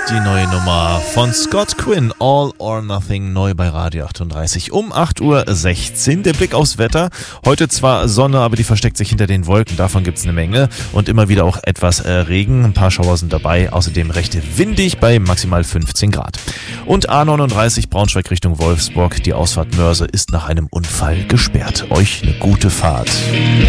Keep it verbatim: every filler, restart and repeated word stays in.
Die neue Nummer von Scott Quinn, All or Nothing, neu bei Radio achtunddreißig um acht Uhr sechzehn. Der Blick aufs Wetter. Heute zwar Sonne, aber die versteckt sich hinter den Wolken. Davon gibt's eine Menge. Und immer wieder auch etwas äh, Regen. Ein paar Schauer sind dabei. Außerdem recht windig bei maximal fünfzehn Grad. Und A neununddreißig Braunschweig Richtung Wolfsburg. Die Ausfahrt Mörse ist nach einem Unfall gesperrt. Euch eine gute Fahrt.